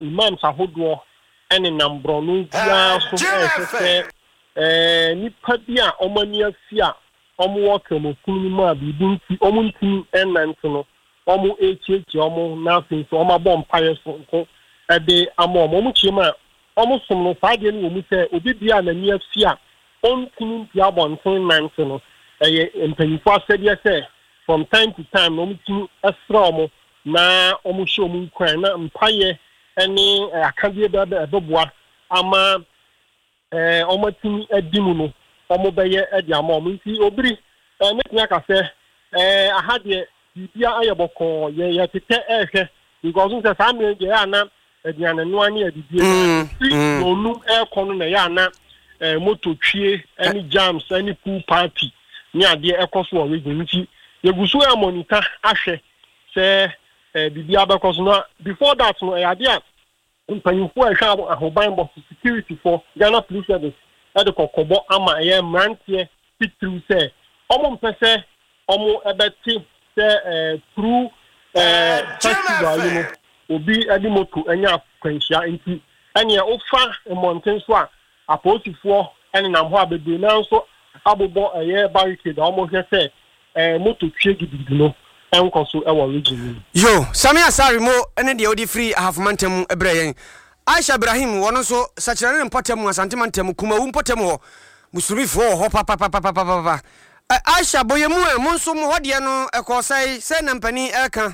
imams ahodoɔ ɛne nambrɔno biara so nipa bi a ɔmani afi a ɔmo wɔkramokunu mu a biribi nti ɔmo ntumi ɛnante no ɔmo ekyekye ɔmo n'afei so ɔmo abɔ mpaeɛ so nko ɛde ama ɔmo kyerɛ mu a ɔmo som no saa deɛ no wɔ mu sɛ obi bi a n'ani afi a ɔntumi nti abɔnten nante no ɛyɛ mpanyinfo asɛdeɛ sɛ from time to time na ɔmo tumi ɛsrɛ ɔmo na ɔmo hyɛ ɔmo nkwan na mpaeɛ ɛne akadeɛ bɛboa ama ɔmo tumi adi mu no ɔmo bɛyɛ ɛde ama ɔmo nti obiri metumi aka sɛ aha deɛ bibia ayɛ bɔkɔɔ yɛtetɛ ɛhwɛ because sɛ saa mmerɛ deɛ yɛ ana aduane noa ne adidie onum ɛkɔ no na yɛ ana moto twie ɛne jams ɛne pool party ne adeɛ ɛkɔ so wɔ region nti yɛgu so monitor ahwɛ sɛ bibia bɛkɔ so na before that no ɛyɛ adeɛ a mpanyinfo a ɛhwɛ ahoban bɔ security for Ghana Police Service ɛde kɔkɔbɔ ama ɛyɛ mmeranteɛ fitiriw sɛ ɔmo mpɛ sɛ ɔmo ɛbɛte sɛ through festival yi no obi ɛde moto ɛnya akwanhyia nti ɛnea ofa mmɔnten so a apolisifoɔ ɛne nam hɔ a bebree nanso abobɔ ɛyɛ barricade a ɔmo hwɛ sɛ moto twie gidigidi no ɛnkɔ so ɛwɔ region yi. Yo, Sami Asari mo ɛne deɛ odi free ahafomantam ɛbrɛ yɛn. Aisha Ibrahim wɔn nso sakyerɛ ne mpɔtam asantemantam kumawu mpɔtam hɔ musulifoɔ hɔ papa. Aisha boyemu a mo nso mo hɔ deɛ no ɛkɔ sɛ na mpani ɛka.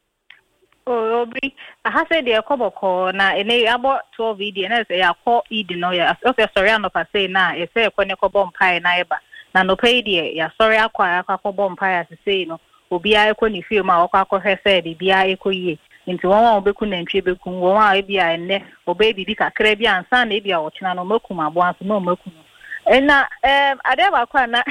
Obi aha sɛ deɛ ɛkɔbɔkɔ na ene abɔ 12 video na sɛ yakɔ idi no ya okay sorry anopa say na ɛsɛ ɛkɔ ne kɔbɔ mpae na ɛba na no pay deɛ ya sorry akɔ akɔbɔ mpae asese no obi a ɛkɔ ne fie ma ɔkɔ akɔhwɛ sɛ bibia ɛkɔ yie nti wɔn a obeku na ntwe beku wɔn a ebi a enne obe bibi kakra bi ansa na ebi a wɔkyena no makum aboa so na maku no na ade ba kwa na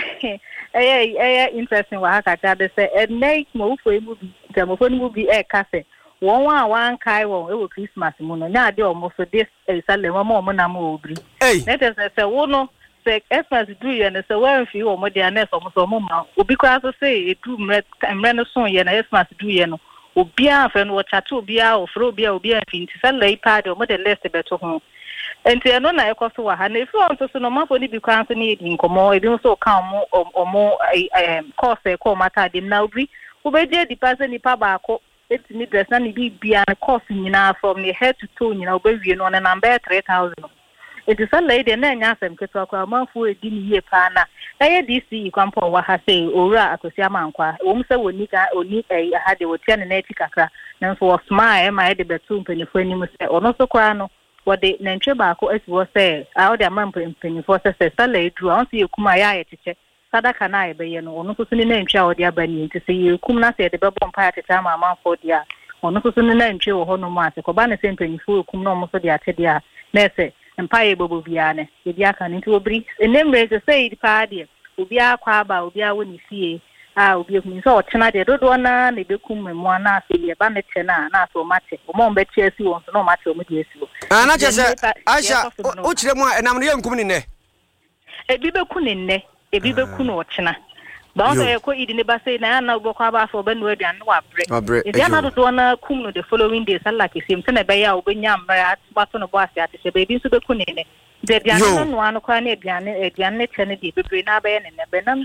ɛyɛ interesting wa ha kakra de sɛ enne mo ufo emu bi tamofo no mu bi ɛka sɛ wɔn a wankai wɔn ɛwɔ Christmas mu no nya ade ɔmo so this Salem ma ɔmo na mo obri na te sɛ wo no sɛ Christmas do ye no sɛ wɔn fi ɔmo de anes ɔmo so ɔmo ma obi kwa so sɛ edu mrɛ no so ye na Christmas do ye no obi a fa no wɔchate obi a ofro obi a fi nti sɛ lay pad ɔmo de list beto ho enti ɛno na ɛkɔ so wa ha na efi ɔmo so no mafo ni bi kwa so ne yedi nkɔmɔ ebi nso ka ɔmo course ɛkɔ mata de na obi obedi di pass nipa baako etimi dress na ni bibia na course nyina from the head to toe nyina obewie no na number 3000 it is a lady na nya asem keto akwa manfo edi ni yie pa na eye DC kwampo wa ha say owura akosi amankwa wom se woni ha de wotia ne na eti kakra na so wo smile ma de betu mpanifo anim se ono so kwa no wo de nantwe baako asi wo se a wo de amampo mpanifo se sala edu on se yekuma ya yecheche sadaka na ebeye no ono so ne nantwe a wo de abani nti se yekum na se de bebo mpa ateta ma amanfo dia ono so ne nantwe wo ho no mu ase ko ba na se mpanifo yekum na omo so de atede a na se Empire bobo biane ebi aka nti obri enemre se say di paade obi akwa aba obi awo ni fie obi ekun so otena de dodo na na bekum memo na ase ye ba ne che na so mate o mo mbe che asi won so no mate o mo de asi na che se Aisha o kire mu enam ne yankum ni ne ebi beku ni ne ebi beku no otena ba o se ko idi ne ba say na na obokwa aba so ba no aduan no wabre ebi na dodo na kum no the following day sala kesim se na be ya obenya mra atbato no bo ase atese be bi so beku ni ne de aduan no anu kwa na aduan ne che ne de bebre na ba ye ne be na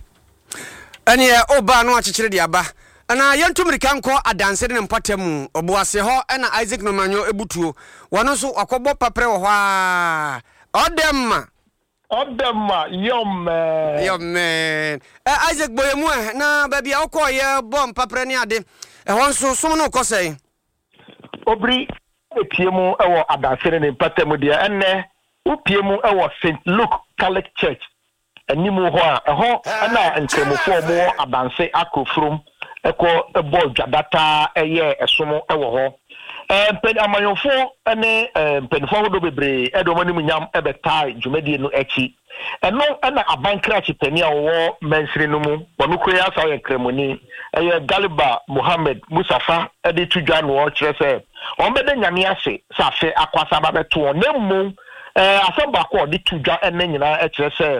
ene oba no akyekere de aba ana yentumrika nko adanse ne mpatam oboase ho na Isaac Nomanyo ebutuo wono so akobɔ papre wo ho a Odemma yom Isaac boyemu na baby akọ ye bom papre ne ade ho nso som no kosai obri epiemu ewo adansere ne patam dia enne upiemu ewo St Luke Catholic Church animu ho a ho na nkremofo mo abanse akofrom eko ebo dwadata eye esom ewo ho pen amanyofo ene penfo hodo bebre edo manim nyam ebetai dwumadi no echi eno na abankra chipeni a wo mensiri no mu bono koya sa ye kremoni eye Galiba Muhammad Musafa edi tudwa no o kire se on bede nyame ase sa fe akwasa ba beto nemu asamba ko di tudwa ene nyina e kire se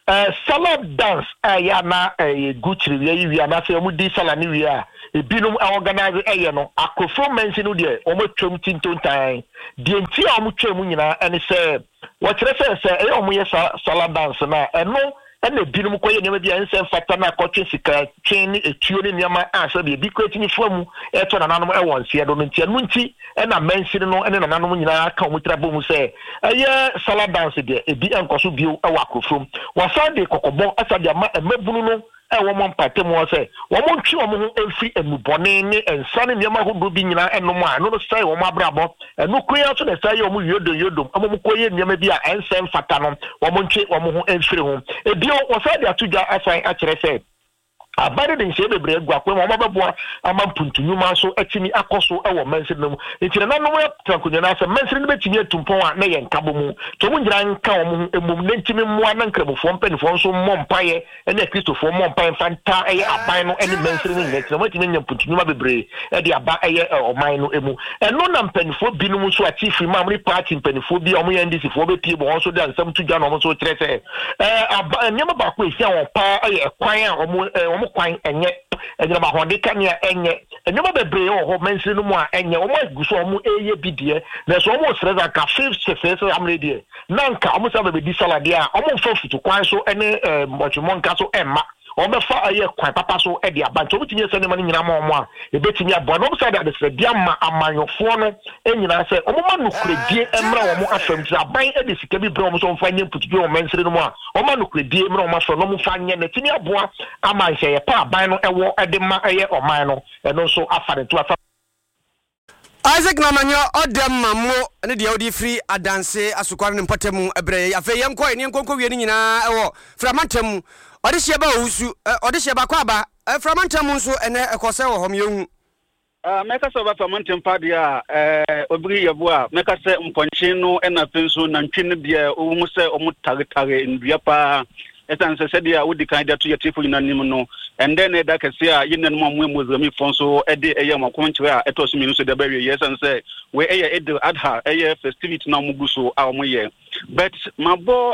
salad dance ya na guchiri wi na se mu di salad ni wi a ebinum organize no akofo mention no de o mo twam tintontan de nti a mo twam nyina ene se wo kire se o mo ye salad dance na eno ene binum koye ne bia nsem fata na akotwe sika twen ni etuo ni niama asa de bi kweti ni famu eto na nanom e won se do nti enu nti ena mention no ene na nanom nyina ka o trabo mu se eye salad dance de ebi enkoso bio e wa akofo wa Sunday kokobon asa de ma emabunu no wo mo mpate mo se wo mo ntwi wo ho emfi emubone ne ensane niama hodo bi nyina enom a no sai wo mo abrabo enu koya so na sai wo mo yodom mo koye niama bi a ensem fata no wo mo ntwi wo mo ho emfiri ho ebio wo sai de atudwa asan a kire se abade de nse bebre agwa kwa mo mababo ama mpuntunuma so atimi akoso e wo mansiri no enti na no mo trankunya na se mansiri no betimi atumpon a na ye nkabo mu to mo ngira nka wo mo emum na ntimi moa na nkramofo mpanifo nso mo mpaye ene kristofo mo mpaye fanta eye aban no ene mansiri no neti na mo timi nya mpuntunuma bebre e de aba eye oman no emu eno na mpanifo binum so ati free mamri party mpanifo bi o mo ndc fo bepie bo so de ansam tudwa no mo so kire se nyama ba ko esia wo pa eye kwan a o kwan enye enyama honde kania enye enyama bebre o ho mensi no mu a enye o mo guso o mo eye bidie na so o mo sreza ka 5 amrede nanka o mo sa be di salade a o mo fa futu kwan so ene mochimo nka so emma o be fa aye kwan papa so e de abanto o tinye se ne ma nyina ma o mo a e betimi abo no sa da de se dia ma amanyofo no enyina se o mo ma nukredie emra o mo afam ti aban e de sika bi bre o mo so mfa nye putu bi o mensi no mu a o ma nukredie emra o ma so no mo fa nye na tini aboa amanhye ye pa aban no ewo e de ma eye oman no e no so afare to afa Isaac Namanyo odem mamo ne de odi free adanse asukwan ne mpotemu ebre afa yem ko eni nkonko wie ni nyina ewo framantem odi hye ba ohusu odi hye ba kwa ba framantem nso ene ekose wo hom yehu meka so ba framantem pa dia obiri yebo a meka se mponche no ena penso na ntwene dia owu se omutare ndua pa esan se dia wodi kan dia to yetifo nyina nim no and then da kase a yinen mo amuzami fonso ede eye makonchire a eto so minu so da ba wie yesan se we eye edel adha eye festivity na muguso a omoye but mabo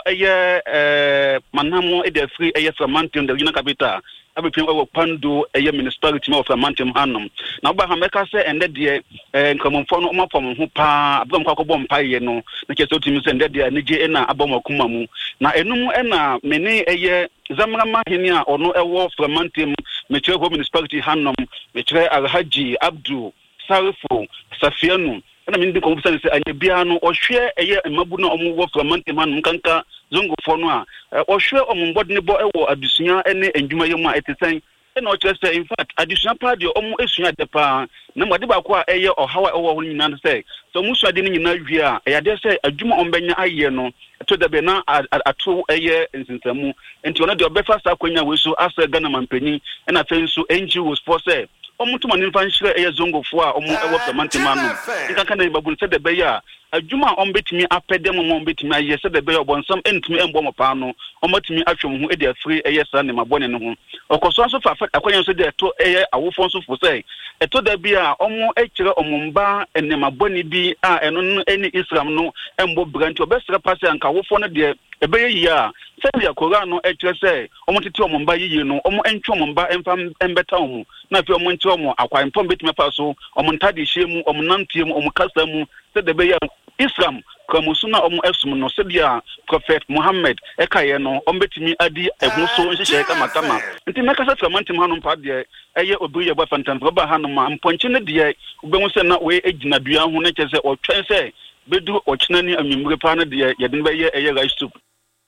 eye manamo ede free eye framantem the regional capital abepin owo pando eye municipality of framantem hanum na ba ha meka se ende de nkamomfo no omafom ho pa abam kwakobom paye no na kese otimi se ende de nije na abom mu na enum ena mene eye zamrama hini a ono ewo framantem mechire ho municipality hanum mechire alhaji abdu sarifo safianu na mindi ko busa se anya bia no ohwe eye mabu na omo wo framantem hanum kanka zongo fo no a ohwe omombod ne bo ewo adusunya ene endwuma yemu a etesen ena o chese in fact adusunya pa de omo esua de pa na mode ba ko a eye ohawa ewo ho nyina se so musu ade nyina wi a ya de se adwuma ombenya aye no to de be na ato eye nsinsamu enti ona de obefa sa kwanya we so asa Ghana mampani ena fe nso NGOs for say omutuma nimfa nhire eye zongo fo a omo ewo framantem no nkanka na babun se de be ya adwuma ombetimi apede mo ombetimi aye se de be obonsam entimi embo mo pa no omatimi atwom ho e de afri eye sa ne mabone ne ho okoso nso fa akwanya nso de to eye awofo nso fo say eto da bi a omo ekire omumba ene mabone bi a eno eni Islam no embo branti obesra pase anka awofo no de ebeye yi a se bia Quran no ekire say omo tete omumba yiyi no omo entwe omumba emfa embeta omo na fi omo ntwe omo akwa empom betimi pa so omo ntade hyemu omo nantiem omo kasa mu se de be ya Islam kamusuna omo esum no sebia Prophet Muhammad ekaye no ombetimi adi eguso nhye kama nti meka se framantem hanom pa de eye obiri yeba fantan ba hanom ma mponche ne de obenwu se na we egina dua ho ne kyese otwen se bedu ochenani amimre pa ne de yede be ye eye rice soup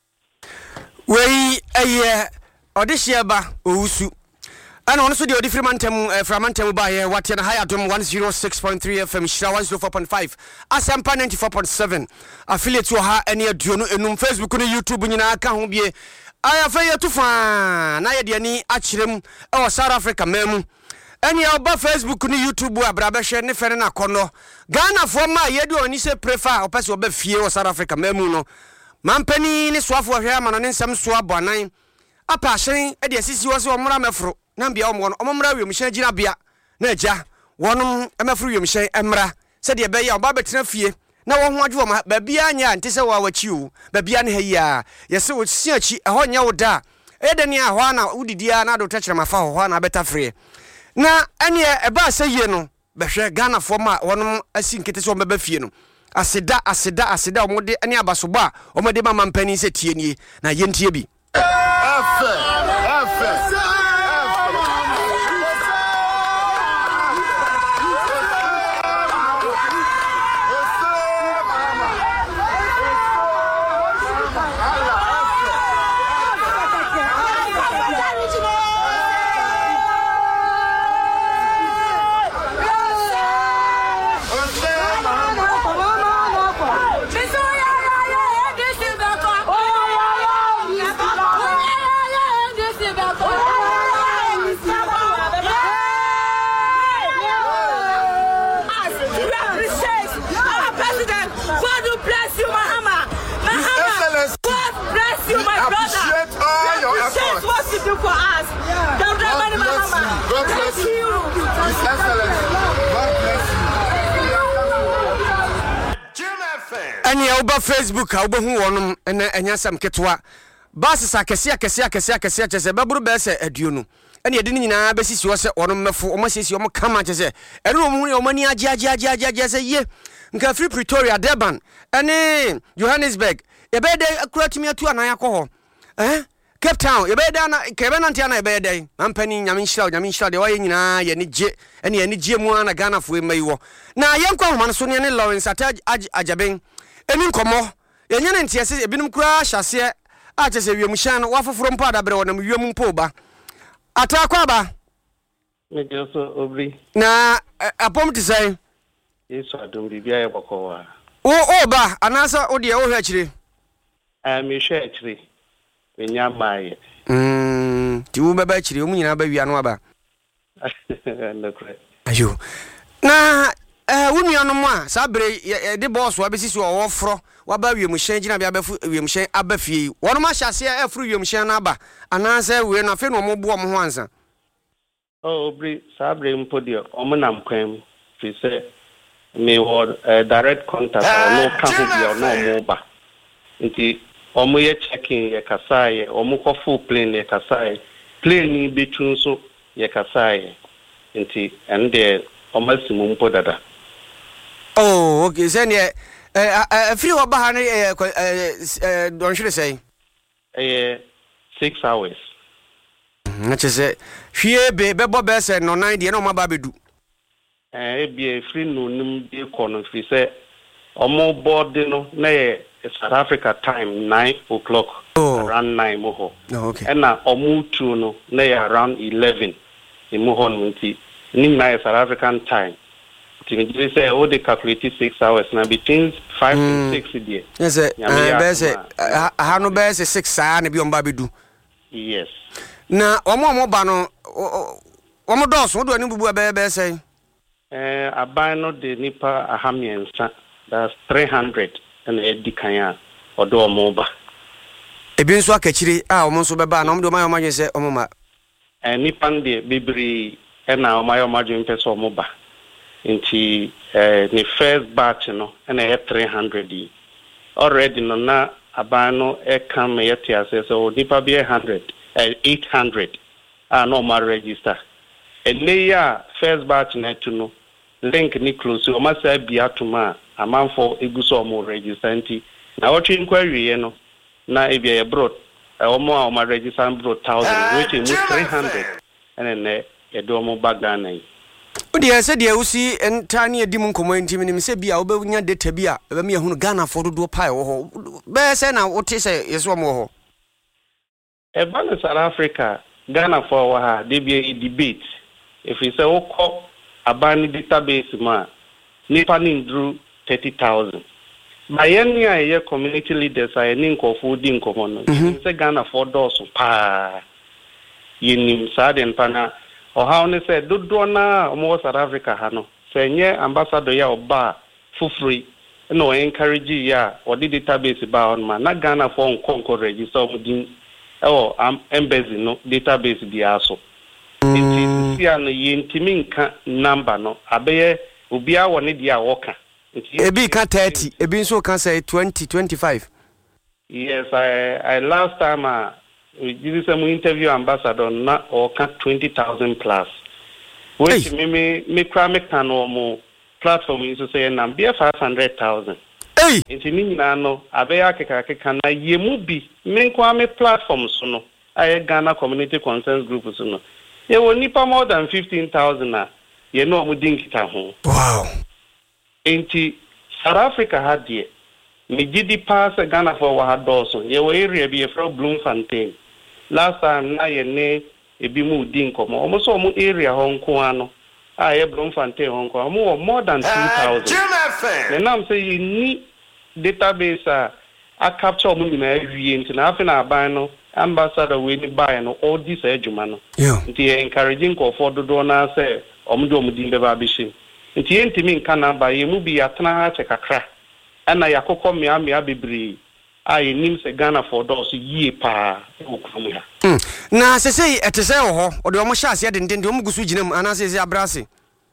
we eye odihye ba owusu ana ono so de odi framantem ba ye wate na high adom 106.3 FM shira 104.5 asempa 94.7 affiliate wo ha ene aduo no enum Facebook no YouTube nyina aka ho bie aya fa ye tufa na ye de ani akirem e South Africa memu ene ya oba Facebook no YouTube abrabe hwe ne fere na kono Ghana fo ma ye de oni se prefer opese oba fie wo South Africa memu no mampani ne soafo hwe ama no ne nsem so abonan apa hyen e de asisi wo se omra mefro na bia omomra wiemhye ginabia na agya wonom emafuru wiemhye emra se de be ya oba betena fie na wo ho adwo ma ba bia nya ante se wa wachi o ba bia ne ha yi a yese wo siachi ɛhɔ nya wo da edani a hɔ na udidia na do tɛkyerɛ mafa hɔ na beta frɛ na ene ɛba sɛ yie no bɛhwɛ Ghana fo ma wɔnom asi nkete sɛ ɔmbɛba fie no aseda ɔmode ene abasoba a ɔmode ma mampani sɛ tie nie na yentie bi for us. Don't drop money, Mama. God bless you. His Excellency. God bless you. Any over Facebook, how be who on and Yasam Ketwa. Basses are Cassia Chese, Baburu Bessa, Eduno. And you didn't know, Bessis was on Mefu, almost is your come out as a room, money, Jaja, ye. Free Pretoria, Durban, and Johannesburg. A bed day, a crutch me to an alcohol. Cape Town, you better Kevin Antiana Bede, I'm penning Yamin Shaw, the way na Yenije, and Yenije Ghana for Mayo. Now, young Mansonian Lawrence attach Ajabing, and in Como, Yan Tias, a binum crash, as here, I just a Yumushan, waffle from Padabro and Yum Poba. Ataquaba. Now, a pomp to say, yes, I don't be a Wakoa. Oh, ba, and answer, oh, dear, oh, actually. I'm a actually. Nya mai ti wo baba chire mu nyina ba wi anu aba ayo na wo nuano mu a sa bre de boss wa besisi wo fro wa ba wi mu hyen gina bia ba wi mu hyen aba fie wono ma hyase afru wi mu hyen na aba ananse we no afi no mo bo mo ho ansa bre sa bre mpo de o mo nam kwam fi se me wo direct contact no ka ho bia no mo ba nti omo ye checking ye kasaye omo ko full plane ye kasaye plane ni betun so ye kasaye nti ende omo simu mpo dada oh okay sen ye free oba ha ne don should say 6 hours na chese hwie be bebo be se no 9 de na omo ba bedu be free no nim de kono fi se omo board no na ye South Africa time 9 o'clock around 9 moho. Oh, okay. And now omutu no na around 11 in moho nti ni na South African time. They say all they calculated 6 hours now between 5 and 6 there. Yes, sir. I no be 6 hours na bi on ba bedu. Yes. Na omo ba no omo dos wo do ni bubu be say. Aban no de nipa ahamiensa. That's 300. And Eddie Kanya or do Moba. A bin so akachiri, almost beba, no do my imagine say, Omoma. And Nipan de Bibri, and now my imagine peso Moba. Into the first batch, and I had 300. Already, no, na abano, come yet, so Nipa be 800. No, my register. And they first batch, net to know. Link Nicholas, so must I be out to ma. A man for Iguso more registanti. Now, what inquiry, you know, now if you brought a more my registrant brought 1,000, which is 300, and then a domo bagana. But I said, you see, and tiny demon community, and say, be our baby, de Tabia, me who Ghana for to do a pie or bear now, what is a one more? A ban South Africa, Ghana for her, they be a debate. If it's a ban database, ma, Nipanin drew 30,000. By any year, community leaders are an ink of food in common. Say Ghana for doors pa in Sad and Pana or how they said, do na more South Africa hano. Say, yeah, ambassador ya or bar for free. No, encourage ya or the database about man. Not Ghana for Concord register embassy no database the aso. It is an intimate number no. Abe ubia one dia walker. Ebi can 30, ebi so can say 20, 25. Yes, I last time we did some interview ambassador na or can 20,000 plus. Which me cry me can more platform is to say na be 500,000. Hey, nti ni nyina no abeya keka na yemu bi me kwa me platform so no aye Ghana Community Concerns Group so no ye woni pa more than 15,000 na ye no mu dinkita ho. Wow. Nti South Africa had ye me gidi pass Ghana for wa doso ye wo area bi e from Bloemfontein. Last time na ye ne ebi mu dinkomo omo so omo area ho nko ano aye Bloemfontein ho nko omo more than 2,000. And I'm saying ni database a capture omo ni na awie nti na afi na aban no ambassador we ni buy no all this ejuma no. Nti encouraging ko for dodo na say omo do omo din be ba bishi. Nti entimi nka namba ye mu bi atena ha che kakra. Ana yakokọ mia bebiri aye nim se Ghana for those yie pa okumu ha. Na sese etese ho o de omo sha ase denden de omo gusu ginam ana sese abrase.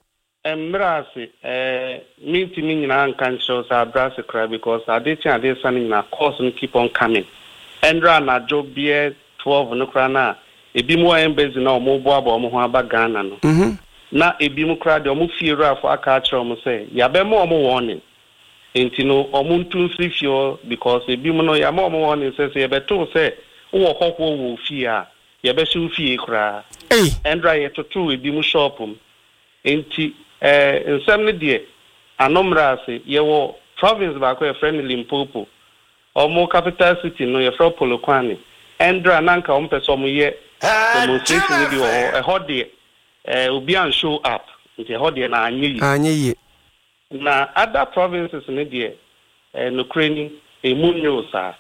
Embrase minti mi nyina nkan show sa abrase cry because ade san na course no keep on coming. Endra na job be 12 no kra na ebi mu embassy na omo bo aba omo ho aba Ghana no. Na ebi mu kra de omo fiera afọ aka akere omo say ya be mo omo warning. Enti no omo ntun fifio because ebi mu no ya mo omo warning say ye beto say wo kokwo wo fia ye be shi fie kra. Endra ye to ebi mu shop enti nsem ne de anomrase ye wo province ba ko e friend Limpopo omo capital city no ye from Polokwane Endra nanka ompeso mo ye demonstration ni bi wo e hode obi an show up nti hode na anyi na other provinces ne de no kreni emunyo sa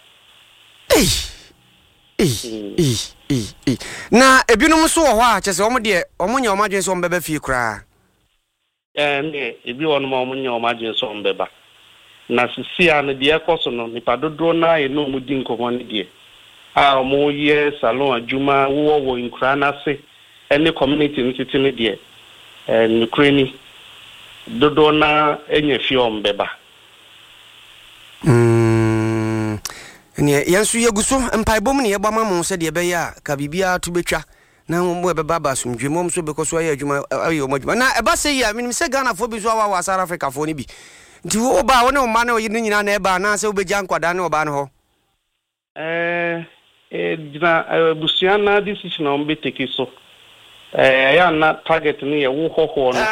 na ebinom so wo ho a chese omo de omo nya omadwen so mbeba fie kra ne ebi won ma omo nya omadwen so mbeba na sisia ne de ekoso no nipa dodo na ye no mu di nkomo ne de a omo ye salon adwuma wo nkura na se ene community ntiti ne de nukreni dodo na enye fie ombeba ene yansu yeguso empaibom ne yeba mamu se de be ya ka bibia to betwa na mo beba ba sumdwe mom so bekoso aye adwuma aye omadwuma na eba se ya minim se Ghana fo bi so wa South Africa fo ne bi nti wo ba wo ne o ma na o yi nyina na eba na se obegya nkwada ne oba ne ho jina busiana decision on be take so ya na target ni ye wo hoho no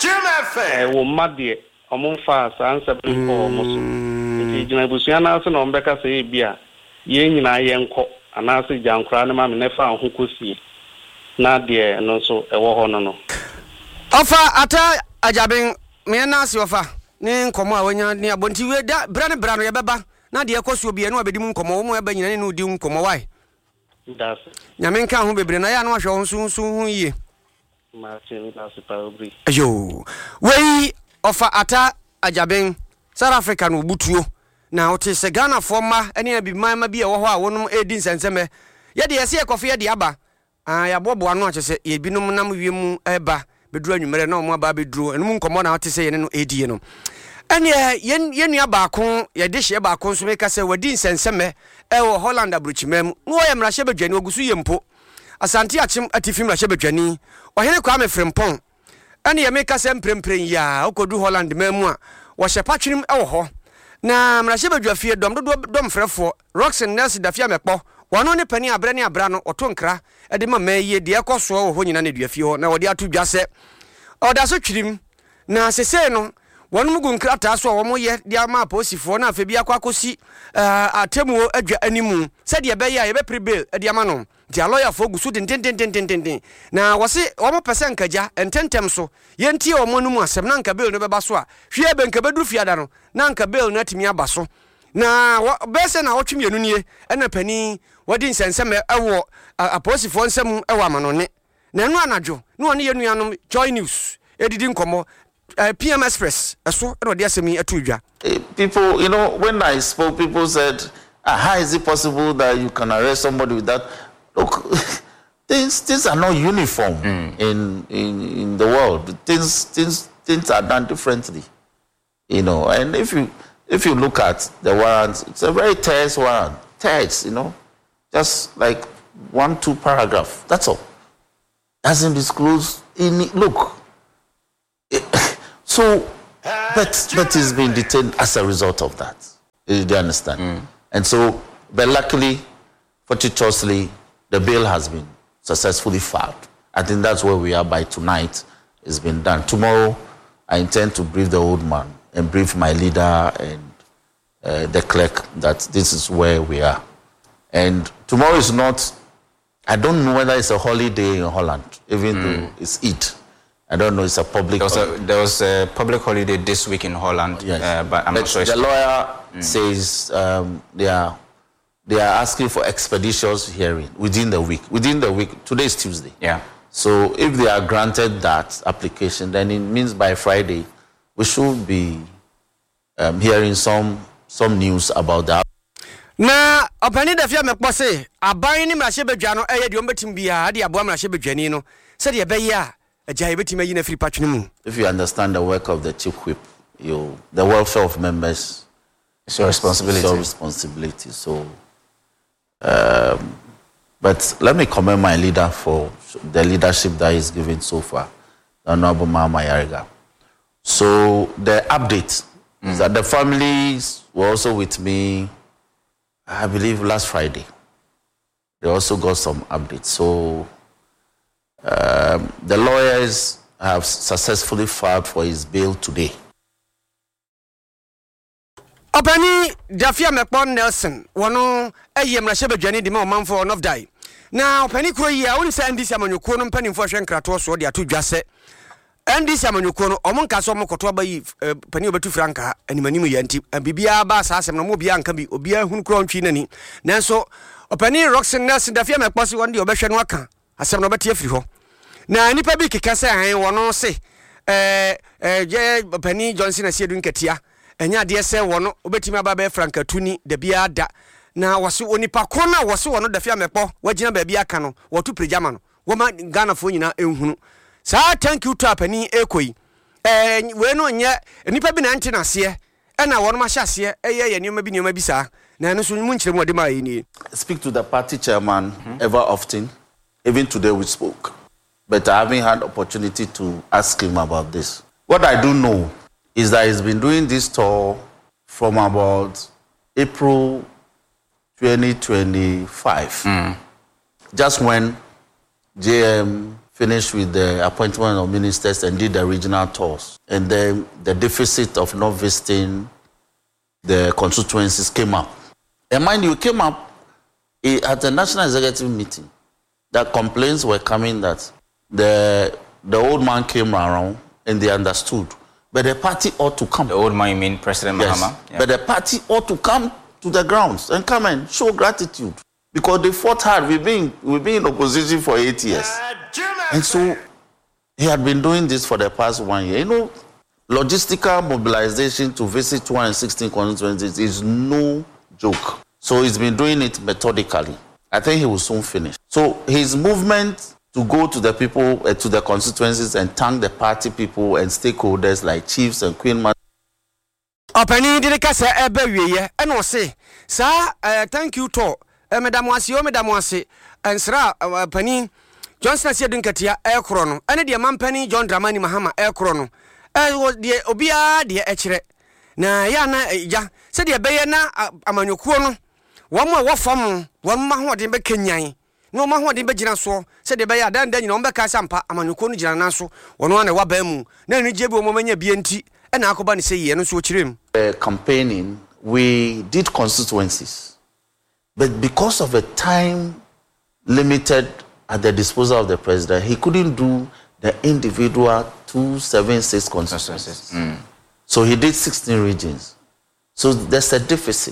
wo madie omfa sa ansa bi ko omoso nti jina busiana so na ombeka se bia ye nyina ye nko anase jankra ne ma me ne fa ho kosie na de no so ewo ho no ofa ata ajaben me na se ofa ne nkomo a wanya ne abonti we da bra no ye beba na de ekoso obi e no abedi mu nkomo wo mu eba nyina ne no di nkomo wai das nyame nka ho bebre na ya no ahwe ho nso hu yie Martin das pa obri ayo wei ofa ata ajaben South Africa no butuo na ote se Ghana forma ene abi mama bi e wo ho a wonum edi nsenseme ye de yese ekofe ye de aba ya bobo ano achese ye binom nam wiem eba beduru anwumere na omo aba beduru enum nkomo na ote se ye no edie no ene ye nua ba ko ye de hye ba ko so meka se wadi nsenseme e wo Holland abrochimam no ye mrahye badwani ogusu ye mpo asante achim atifi mrahye badwani ohene kwa me frempon ene ye meka se mprempren ya okodu Holland mamu a wo hye patwenim e wo ho na mrahye badwafie dom frefo Roxen Nelson dafia mekpo wano ne pani abra ne abra no otonkra e de mama ye de ekoso wo ho nyina ne duafie ho na wo de atu dwase oda so twirim na sese no wonu mugu nkrata so wo mo ye de ama aposifo na afebi akwakosi atemuo adwa animu se de be ya ye be prebail e de ama no di lawyer fo gusu den na wose wo mo pese nkaja ententem so ye ntie wo mo no mu asem na nka bail no beba so a hwie be nka beduru fiada no na nka bail no atimi aba so na bese na otwemienu nie ena pani wadi nsenseme ewo aposifo nsem ewo amanone na enu anadwo no ne yenuanom Joy News edidi nkomo PM Express eso eno de asemi atudwa. People, you know, when I spoke, people said, how is it possible that you can arrest somebody with that? Look, things are not uniform in the world. Things are done differently. You know, and if you look at the warrant, it's a very terse warrant. Terse, you know, just like 1-2 paragraph. That's all. Doesn't disclose any look. So, but he's been detained as a result of that. Do you understand? And so, but luckily, fortuitously, the bail has been successfully filed. I think that's where we are by tonight. It's been done. Tomorrow, I intend to brief the old man and brief my leader and the clerk that this is where we are. And tomorrow is not, I don't know whether it's a holiday in Holland, even though it's Eid. I don't know, it's a public holiday. There was a public holiday this week in Holland, yes. But I'm not sure. The lawyer says they are asking for expeditious hearing within the week. Within the week, today is Tuesday. Yeah. So if they are granted that application, then it means by Friday we should be hearing some news about that. Na opani da fia mekpo se aban ni mrahye badwa no eye de ombetim bia de aboa mrahye badwani no se de be ya agya betim ayi na firi patwene mu. If you understand the work of the chief whip, the welfare of members is your responsibility. So but let me commend my leader for the leadership that he's given so far, Honorable Mahama Yariga. So the update is that the families were also with me, I believe, last Friday. They also got some updates. So the lawyers have successfully filed for his bail today. Opani Dafia Mekpon Nelson, wano eye mrahye badwani de ma omanfo of die. Na opani kuro yi a woni se ndisi amanyuko no mpanimfo hwe nkrato so de atodwase. Ndisi amanyuko no omonka so mokoto abayi pani obetu franka animanim yanti bibia ba sa asem no mo bia anka bi obia hunu kuro ntwi nani. Nanso opani Roxen Nelson Dafia Mekpon se won de obehwe no aka asem no beti afiri ho. Na nipa bi keka se han wono se je opani Johnson Asiedu nketia enya de se wono obetimi aba be frankatuni de bia da na wose onipa kona wose wono Dafia Mekpo wagina ba bia aka no wotu prejama no woma Ghana fo nyina ehunu sa thank you to apani ekoi we no nye nipa bi na nte na se na wono ma hyase ye nioma bi sa na no so mu nkyere mu de ma yi ni. Speak to the party chairman ever often. Even today we spoke, but I haven't had opportunity to ask him about this. What I do know is that he's been doing this tour from about April 2025. Just when JM finished with the appointment of ministers and did the regional tours. And then the deficit of not visiting the constituencies came up. And mind you, came up at the National Executive meeting that complaints were coming that the old man came around and they understood. But the party ought to come. The old man, you mean President Mahama? Yeah. But the party ought to come to the grounds and come and show gratitude. Because they fought hard. We've been in opposition for 8 years. And so he had been doing this for the past 1 year. You know, logistical mobilization to visit 216 constituencies is no joke. So he's been doing it methodically. I think he will soon finish. So his movement to go to the people, to the constituencies and thank the party people and stakeholders like chiefs and Queen Mother. Opani did kasa ebe wiye and was say, sir, thank you to Madam Wasi, and Sra Pani Johnson Asiedu nketia Chrono, and the man Penny John Dramani Mahama Chrono. Was the Obia de Echere. Na yana ja, said the Bayana Amanyukono. One more from one mahwadi be Kenyan. No mahwadi be Jinaso, said the Bayer then you know Beka Sampa Amanyukonu Janaso, one a wabemu, then Jebu Momania BNT, and Akobani say, and so him. Campaigning, we did constituencies, but because of a time limited at the disposal of the president, he couldn't do the individual 276 constituencies. So he did 16 regions. So there's a deficit.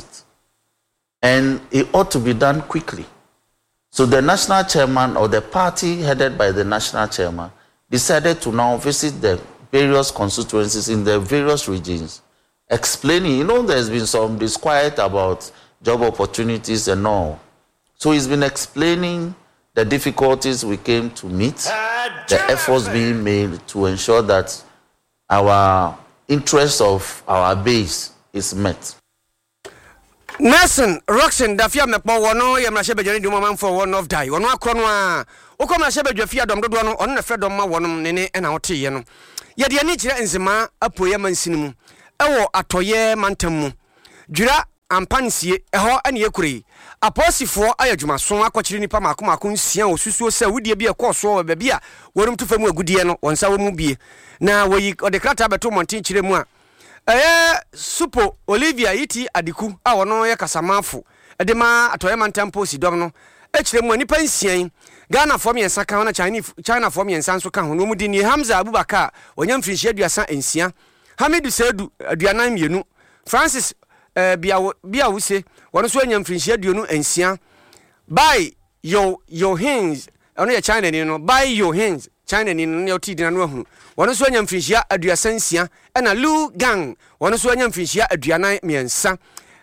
And it ought to be done quickly. So the national chairman or the party headed by the national chairman decided to now visit the various constituencies in the various regions, explaining, there's been some disquiet about job opportunities and all. So he's been explaining the difficulties we came to meet, the efforts being made to ensure that our interest of our base is met. Nelson Roxon Dafia Mekpo wono ye mrahye bejani di mama mfo one of die wono akro no a ukọ mrahye bedwafia dom dodo no ono na fredom ma wonom nene na wote ye no ye de ani kire nzema apoye mansini mu ewo atoye mantam mu dwira ampansie eho ane yekure aposifo ayadwumaso akọkire nipa makomako nsia osusuo se wudie bi ekoso ba bia worum tufamu agudie no wonsa wo mu bie na woyi odekrata beto montin kire mu a Supo Olivia iti adiku a wono ye kasamafo edema atoye mantampo sidom no ekire mu anipa nsian Ghana fo miensa ka na China fo miensa nso ka ho no mu di ni Hamza Abubakar onyam finhye aduasa ensia Hamidu Saidu aduanan mienu Francis bia wuse wono so onyam finhye aduonu ensia by your hands ono ye China ni no by your hands China ni no oti dina no ahunu wono so anya mfinhia aduasa nsia na Lu Gang wono so anya mfinhia aduanan miensa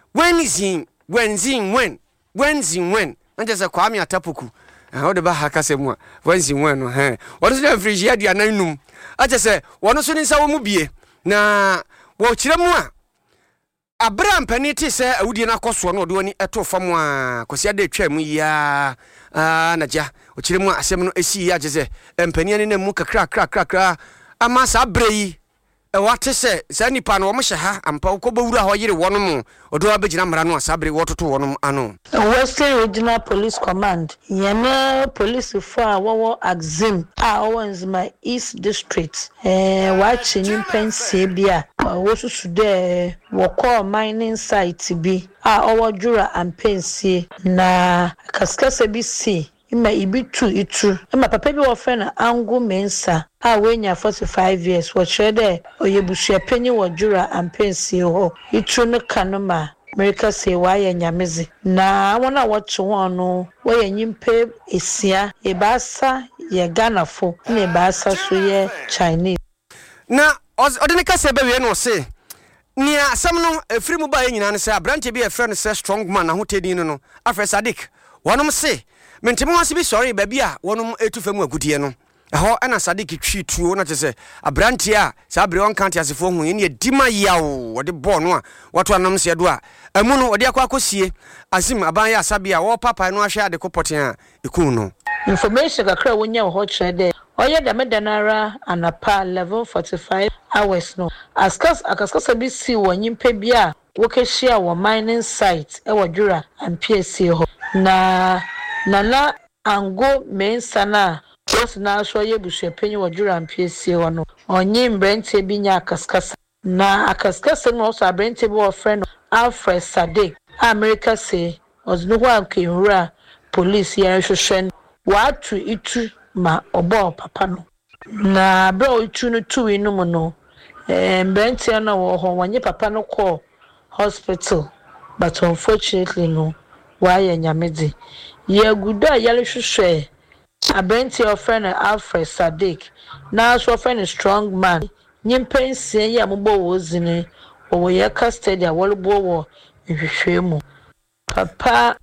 when anje se Kwame Atapoku ho de ba hakase mu a when no wono so anya mfinhia aduanan num anje se wono so ni nsa wo mu bie na wo kire mu a Abraham peniti se awudie na koso no de oni eto fam a kosia de twa mu ya naja o kire mu asem no esi ya jeze empani ne mu kakra ama sa brei e wate se sa nipa no wo mhye ha ampa ko bawura ho yire wono mu odo abegina mara no asa brei wototo wono ano Western Regional Police Command yene police for wo Axim Nzima East District wa chenyin pensie bia wo susu de wo call mining site bi Owodwura ampensie na kaskase bi si ima ibitu itu ima papa bi wo fe na Angu Mensa wenya 45 years wo chere oyebusu apenyi Wodwura ampensie ho itu no kanoma America say why nyamezi na wona watch one no we nyimpe esia ebasa ye Ghana fo na ebasa so ye Chinese na odenika se be we no se ni asam no efiri mu ba nyina no se abrante bi e friend se strong man na hotedin no afre Sadik wonom se mentemo wase bi sorry ba bia wonom etufam agudie no eho ana Sadik twi tuo na tese abrante a sa abre on count asefo hu ye ne dima yawo wode bo no a wato anam se do a amu no wode akwakosie Azim aban ya sabia wo papa no ahwe ade kopoten a ekun no information kakra wonya ho kire de oye da medanara anapa 11:45 hours no akaskasa bi si wonyimpe bia wokehia wo mining site Wodwura ampiesi ho na Angu Mensa na Jos na so ye busu apenyi Wodwura ampiesi ho no onye mbrente bi nya akaskasa na akaskasa no so abrente bi wo friend Alfred Sadik America say ozno ho ankehura police ya hwehwen watu itu ma obo papa no na bro itu no tuwi no mu no mbrente na wo ho wanye papa no call hospital but unfortunately no why nyamedi ye guda yale hwehwe abrente of friend Alfred Sadik na so friend strong man nyimpensie ya mbo wozini wo ye custody awolbo wo hwehwemu papa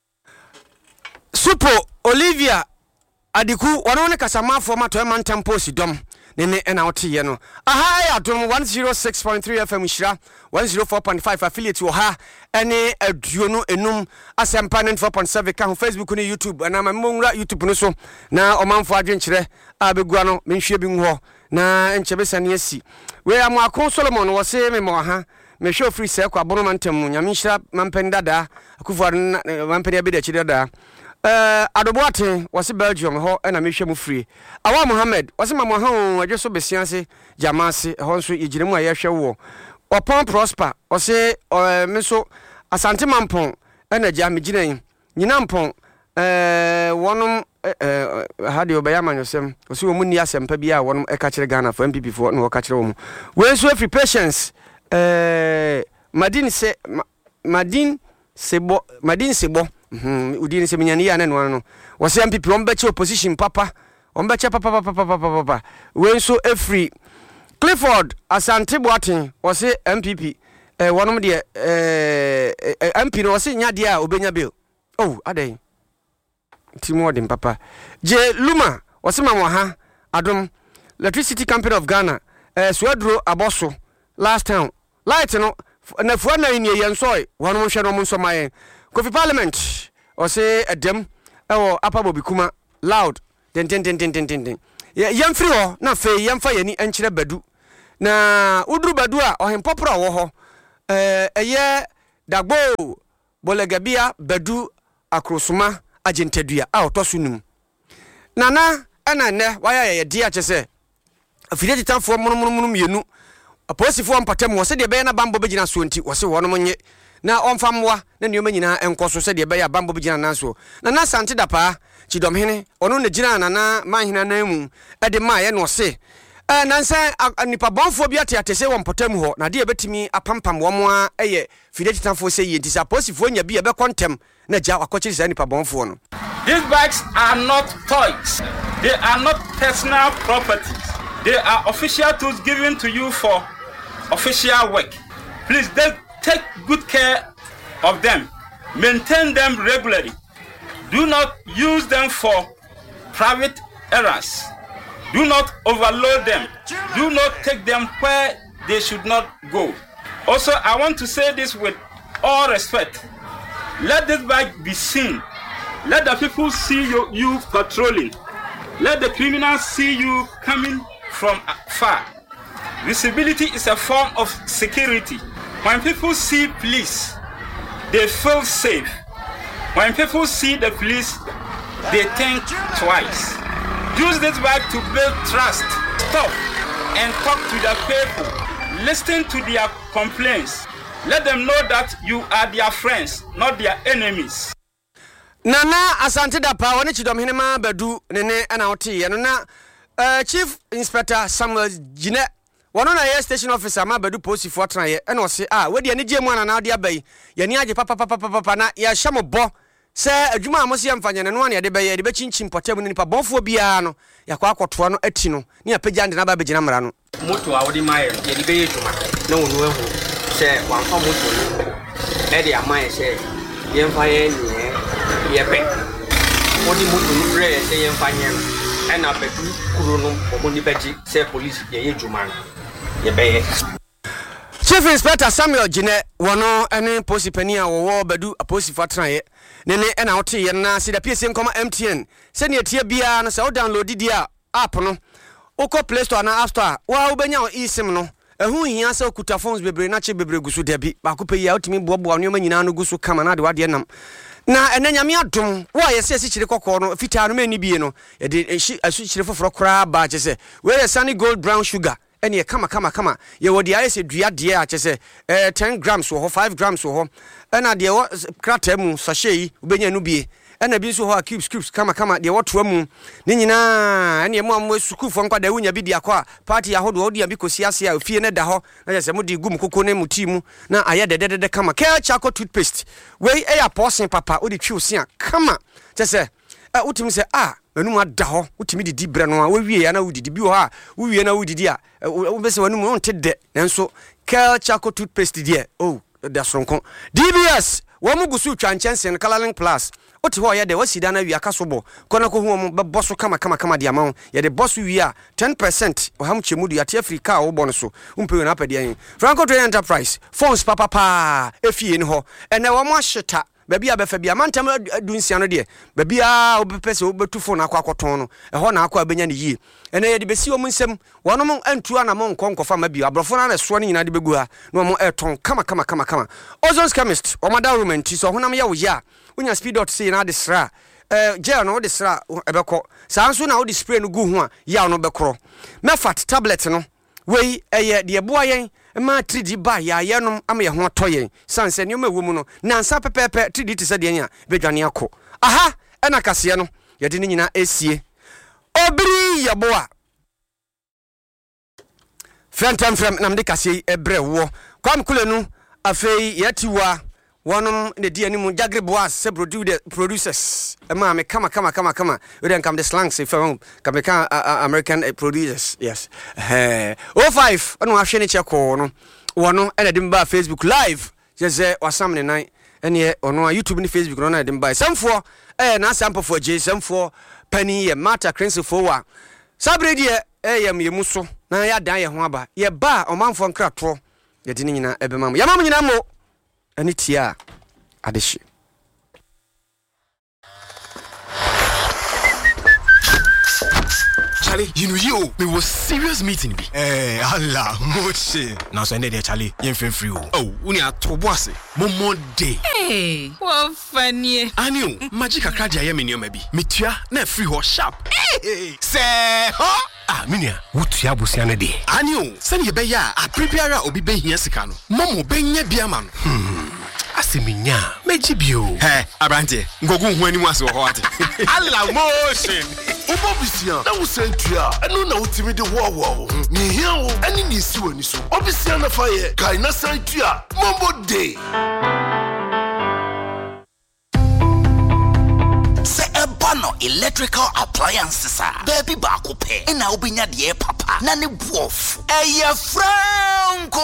Supo Olivia adiku wono ne kasamafo mato mantampo sidom nene na wote ye no aha ya dom 106.3 FM Shira 104.5 affiliate wo ha ene aduono enum asempa 94.7 ka ho Facebook ne YouTube na mamongura YouTube no so na omanfo adwenkyere abegua no menhwe bi nho na enchebesane asi we amako Solomon wo se me mo ha me show free se kwa bono mantam nyame Shira mampen dada akufo mampen abi da chidada Adoboate wasi Belgium ho na mehwe mu free Awa Mohammed wasi mama ha adweso besianse jamase ho nso yigiremu ayehwe wo Opon Prosper wasi meso Asante Mampon na jam ginan nyina mpon wonom hade obayama nyosem wasi wo munni asempa bia wonom eka kire Ghana for MPP for no ka kire wo mu we so free patience Madin Sebo udini se minyani ya nenu no wase MPP ombeche opposition papa ombeche papa wenso every Clifford Asante Boatin wase MPP wonom de MP no wase nya de a obenya bill adai timo dem papa je Luma wase mamwa ha adom Electricity Company of Ghana Swadro Aboso last time light no na fuwa na ni yen soy won mo hwe no mo nso mayen Kofi Parliament o se edem ewo apabo bikuma loud den yem free ho na fe yem fa yani enkyere badu na uduru badu a ohempopro wo ho eye dagbo bolegabia badu akrosuma agentadua a otoso num nana ana ne waya ye dia kyese afide titanfo mononmono mienu aposifo ampatam wo se de be na bambo begina so nti wo se wo no monye na onfamwa na nioma nyina enkoso se de be ya bambo begina nanso na sante dapa chidomhene ono na gina nana manhina na mu ede ma ye no se nansa nipa bonfo bi ate se wo mpatam ho na de betimi apampam wo mo a eye fide titanfo se yi nti sa aposifo nya bi e be kontem na ja akochiri sa nipa bonfo no. These bags are not toys. They are not personal properties. They are official tools given to you for official work. Please take good care of them. Maintain them regularly. Do not use them for private errands. Do not overload them. Do not take them where they should not go. Also, I want to say this with all respect. Let this bag be seen. Let the people see you patrolling. Let the criminals see you coming from far. Visibility is a form of security. When people see police, they feel safe. When people see the police, they think twice. Use this bag to build trust. Stop and talk to the people. Listen to their complaints. Let them know that you are their friends, not their enemies. Nana asante da pa woni chidomhene ma badu nene ana oti ye no na Chief Inspector Samuel Gine wono na ye station officer ma badu posifo atran ye ena o se we de ani giemu ana na de abai ye ni age papa na ya hyemobo se adwuma amosi amfanya ne no ana de be ye de be chinchim potem ni nipa bonfo bia no ya kwa akoto no ati no ni apagya ande na ba begina mra no moto a wodi maye ye de be ye dwuma na wonu ehu se wanfa moto no e de amaye se ye mfa ye ni yebe odi moto no re se ye mfa nye and I bet you no beji say police ye juman ye. Chief Inspector Samuel Gine wono ene posi pani a wo badu aposi fatran ye nene ena wote ye na se da PSM koma MTN se ne tie bia no se o download dia app no uko Play Store na App Store wa ubenya o eSIM no ehu hia se okuta phones bebre na che bebre gusu dabi ba ko pe ya otimi bobo no nyina no gusu kama na de wade nam na enanyame adom wo yesi chire kokko no fita no mani bie no ye de asu chire foforo kra ba che se we ye Sunny Gold Brown Sugar ene ye kama ye wodi ayese dua de a che se 10 grams wo 5 grams wo ena de wo krata mu sachet yi ubenya no bie ena bi so ho cubes kama de wo toa mu ni nyina ene mu am suku fo nkwada wunya bi dia kwa party ahodo wo dia bi kosi ase a fie ne da ho na che se mu di gum koko ne mu ti mu na aye de kama Care Charcoal toothpaste we ya posen papa odi twi osia kama che se utimi se wanu ada ho utimi didi bre no a wo wie ya na udidi bi ho a wo wie na udidi a wo be se wanu mu onte de nanso Care Charcoal toothpaste die da sonko DBS wo mu gusu twanchense Coloring Plus oti ho ye de wasida na wi akasobo kona ko hu mo be boso kama dia ma ye de boso wi a 10% o ham chemudu ya te Africa wo bono so umpe na apade an Franco Trade Enterprise phones papa efie ni ho ene wo mo hyeta baby abefa bia mantam adunsia no de baby a obepese obetu phone akwakoton no ho na akwa abenya ne yi ene ye de besi o munsem wono mo antu ana mo nkonkofa ma bia abrofo na so no nyina de begu ha no mo eton kama Ozone Chemist o mada room nti so honam ya wo ya unya speed dot say na de sra gel no de sra ebeko sanso na wo de spray no gu ho a ya no bekro mefat tablet no wei eye de boa yen ma 3D ba ya yenom ama ye ho toyen sanse ne omawu mu no nansa pepepe 3D te se de nya bedwane akọ aha ena kase no ye de nyina esie obiri ye boa fentam nam de kase ebre wo kwam kulenu afei yetiwa wonom ne di animu jagre boas se producers ma me kama we don't come the slangs if come American producers yes 05 ono ahwe ne cheko no wono ena dim ba Facebook live je wasam ne nan ene ono YouTube ni Facebook no na dim ba samfo na sampofo je samfo pani ye mata crinsefo wa sabre die yem yemuso na ya dan ye ho aba ye ba omanfo nkrato yɛde ne nyina ɛbɛma mo yɛma mo nyina mo ɛne tia adehye. Charlie, you know you, we was serious meeting be. Allah, moche. Now so there Charlie, you free. Oh, uni a toboase. Momo day. Hey, what funny. Aniu, magic akradia ye me maybe. Mitua na free ho sharp. Hey, say, huh? Ah, minia, wutua busiane de. Aniu, send ye be ya, a prepare obi be here sika no. Momo be nya bia man. Asiminya, mejibio. Hey, Abrante, ngogu hu animu ase ho ate. Allah motion. Obobisia, na wo sentua, eno na wotimi de wo. Ni hia wo, ani ni si wani so. Obisia na fa ye, kai na sentua, Mombo Day. Se ebano electrical appliances baby ba ko pe. Na obinya de papa, na ne buof. Eye franco